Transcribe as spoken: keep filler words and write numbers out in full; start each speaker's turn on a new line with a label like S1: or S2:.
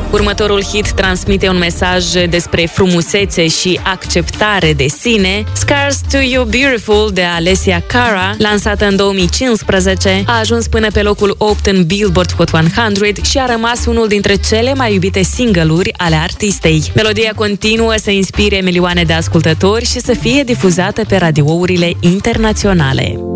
S1: Următorul hit transmite un mesaj despre frumusețe și acceptare de sine. Scars to You Beautiful de Alessia Cara, lansată în două mii cincisprezece, a ajuns până pe locul opt în Billboard Hot o sută și a rămas unul dintre cele mai iubite single-uri ale artistei. Melodia continuă să inspire milioane de ascultători și să fie difuzată pe radiourile internaționale.